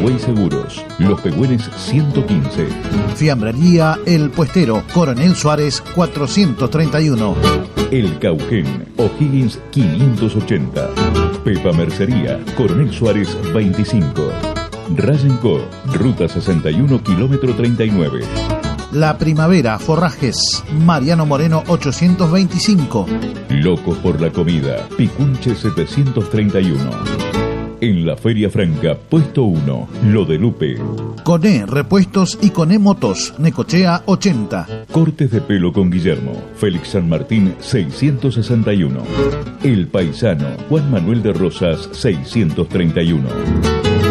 Hemingway Seguros, Los Pehuen 115. Fiambrería El Puestero, Coronel Suárez 431. El Cauquén, O'Higgins 580. Pepa Mercería, Coronel Suárez 25. Rayenco, Ruta 61, kilómetro 39. La Primavera, Forrajes, Mariano Moreno 825. Locos por la Comida, Picunche 731. En la Feria Franca, puesto 1, Lo de Lupe. Coné Repuestos y Coné Motos, Necochea 80. Cortes de pelo con Guillermo, Félix San Martín 661. El Paisano, Juan Manuel de Rosas 631.